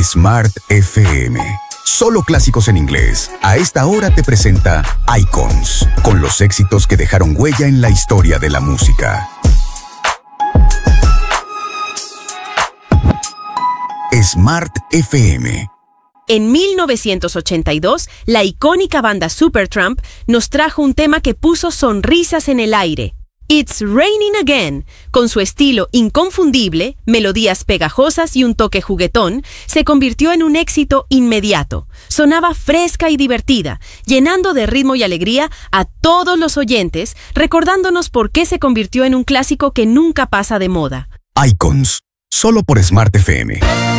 Smart FM. Solo clásicos en inglés. A esta hora te presenta Icons, con los éxitos que dejaron huella en la historia de la música. Smart FM. En 1982, la icónica banda Supertramp nos trajo un tema que puso sonrisas en el aire. It's Raining Again, con su estilo inconfundible, melodías pegajosas y un toque juguetón, se convirtió en un éxito inmediato. Sonaba fresca y divertida, llenando de ritmo y alegría a todos los oyentes, recordándonos por qué se convirtió en un clásico que nunca pasa de moda. Icons, solo por Smart FM.